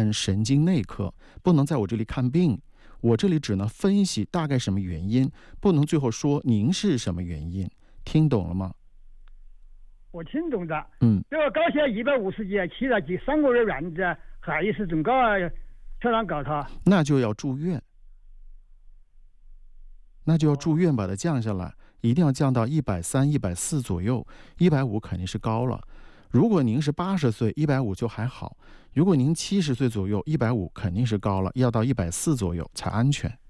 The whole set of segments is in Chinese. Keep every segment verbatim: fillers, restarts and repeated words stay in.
看神经内科，不能在我这里看病。我这里只能分析大概什么原因，不能最后说您是什么原因。听懂了吗？ 我听懂的。 嗯， 这个高血压一百五十几，起了几三个月院子，还是中高血糖高他， 那就要住院，那就要住院把它降下来，一定要降到一百三、一百四左右，一百五肯定是高了。如果您是八十岁，一百五就还好；如果您七十岁左右，一百五肯定是高了，要到一百四左右才安全。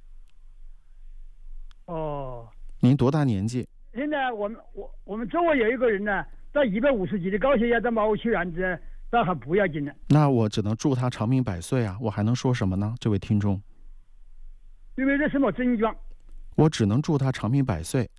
哦， 您多大年纪？ 现在我们我我们周围有一个人呢，到一百五十几的高血压，在毛去院子，那还不要紧呢。 那我只能祝他长命百岁啊！我还能说什么呢？这位听众， 有没有什么症状？ 我只能祝他长命百岁。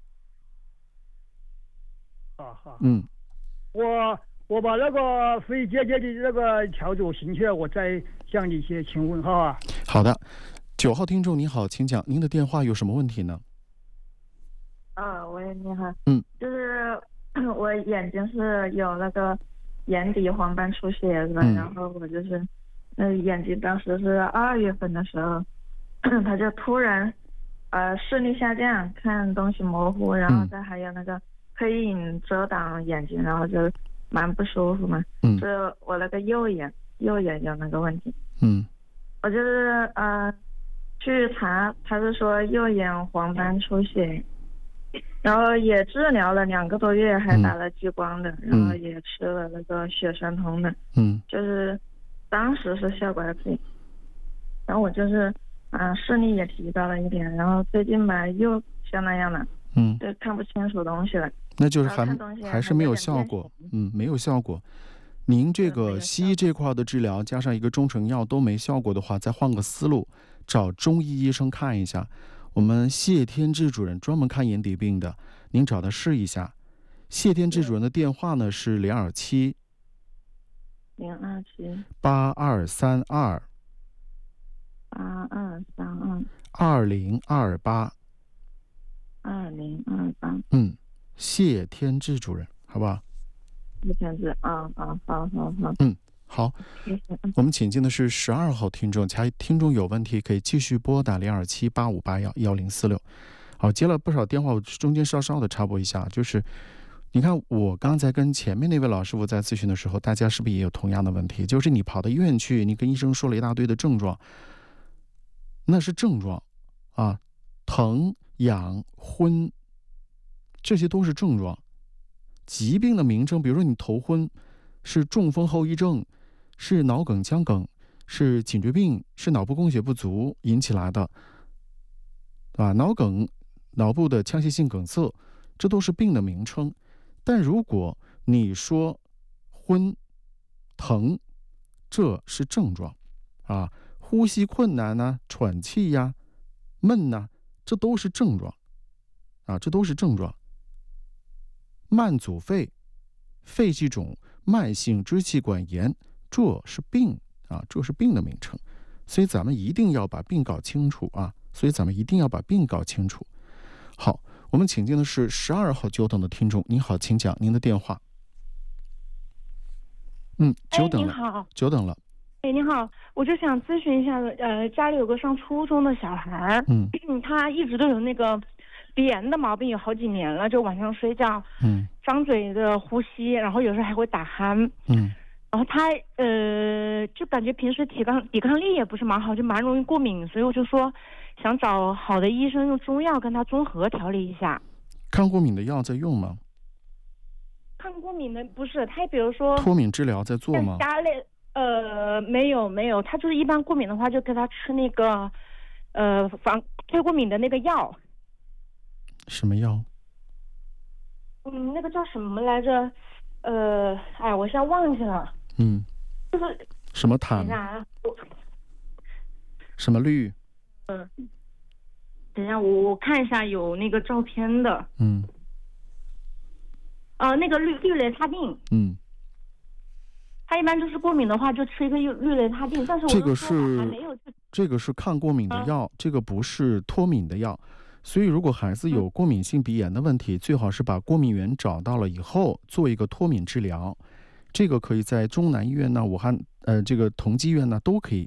好好， 嗯， 我我把那个非姐姐的那个调做兴趣，我再向你去请问好啊。 好的，九号听众您好，请讲，您的电话有什么问题呢？ 啊，喂，你好。 嗯， 就是我眼睛是有那个眼底黄斑出血的， 嗯、 然后我就是那眼睛当时是二月份的时候，它就突然呃视力下降，看东西模糊，然后再还有那个黑影遮挡眼睛，然后就蛮不舒服嘛。 嗯， 是我那个右眼右眼有那个问题。 嗯， 我就是呃去查，他是说右眼黄斑出血。然后也治疗了两个多月，还打了激光的，嗯、然后也吃了那个血栓通的， 嗯， 就是当时是效果还可以。然后我就是啊、呃、视力也提高了一点，然后最近吧又像那样了， 嗯， 就看不清楚东西了。 那就是还还是没有效果，嗯，没有效果。您这个西医这块的治疗加上一个中成药都没效果的话，再换个思路，找中医医生看一下。我们谢天志主任专门看眼底病的，您找他试一下。谢天志主任的电话呢是零二七零二七八二三二八二三二二零二八二零二八。 嗯，谢天志主任，好不好？ 谢天志，啊啊，好好好。 嗯。好，我们请进的是十二号听众，其他听众有问题可以继续拨打零二七八五八幺幺零四六。好，接了不少电话，我中间稍稍的插播一下，就是你看我刚才跟前面那位老师傅在咨询的时候，大家是不是也有同样的问题？就是你跑到医院去，你跟医生说了一大堆的症状，那是症状啊，疼、痒、昏，这些都是症状。疾病的名称，比如说你头昏，是中风后遗症。是脑梗、腔梗，是颈椎病，是脑部供血不足引起来的，啊，脑梗、脑部的腔隙性梗塞，这都是病的名称。但如果你说昏、疼，这是症状，啊，呼吸困难呢、啊、喘气呀、闷呐、啊，这都是症状，啊，这都是症状。慢阻肺、肺气肿、慢性支气管炎。这是病啊，这是病的名称，所以咱们一定要把病搞清楚啊！所以咱们一定要把病搞清楚。好，我们请进的是十二号久等的听众，您好，请讲您的电话。嗯，久等了， 哎、你好， 久等了。 哎，你好，我就想咨询一下，呃，家里有个上初中的小孩， 嗯， 他一直都有那个鼻炎的毛病，有好几年了，就晚上睡觉， 嗯， 张嘴的呼吸，然后有时候还会打鼾， 嗯。 然后他呃，就感觉平时抵抗抵抗力也不是蛮好，就蛮容易过敏，所以我就说想找好的医生用中药跟他综合调理一下。 抗过敏的药在用吗？ 抗过敏的不是，他比如说脱敏治疗在做吗？ 家里呃没有没有，他就是一般过敏的话就给他吃那个呃防退过敏的那个药。 什么药？ 嗯，那个叫什么来着？呃，哎，我现在忘记了。 嗯， 就是什么坦？什么氯？ 嗯，等一下，我我看一下有那个照片的。 嗯。 呃，那个氯氯雷他定。 嗯。 他一般就是过敏的话，就吃一个氯氯雷他定，但是我这个是还没有这个是抗过敏的药，嗯、这个不是脱敏的药。所以，如果孩子有过敏性鼻炎的问题，嗯、最好是把过敏源找到了以后，做一个脱敏治疗。这个可以在中南医院呢、武汉呃这个同济医院呢都可以